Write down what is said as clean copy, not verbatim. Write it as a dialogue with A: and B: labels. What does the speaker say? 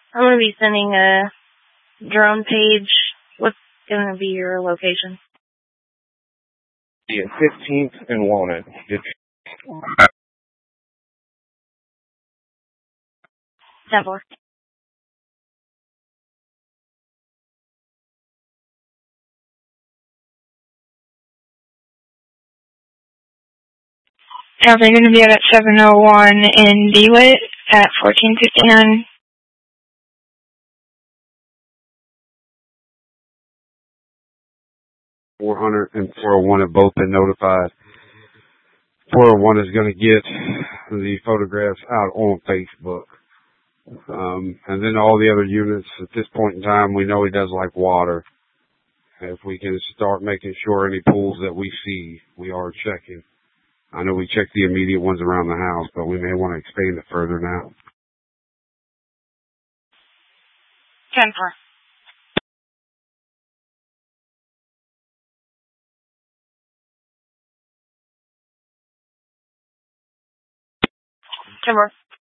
A: I'm going to be sending a drone page. What's going to be your location?
B: Yeah, 15th and Walnut.
A: 10-4.
C: Now they're going to be at 701 in DeWitt at 1459.
D: 400 and 401 have both been notified. 401 is going to get the photographs out on Facebook. And then all the other units, at this point in time, we know he does like water. If we can start making sure any pools that we see, we are checking. I know we check the immediate ones around the house, but we may want to expand it further now.
A: 10-4. Timber.